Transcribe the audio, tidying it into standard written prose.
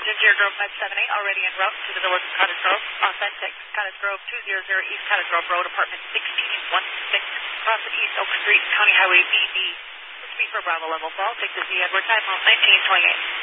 Ginger Grove 578, already en route to the village of Cottage Grove. Authentic, Cottage Grove 200 East Cottage Grove Road, apartment 1616, Crossing East Oak Street, County Highway BB. Speed for Bravo level fall. Take the Z Edward time, 1928.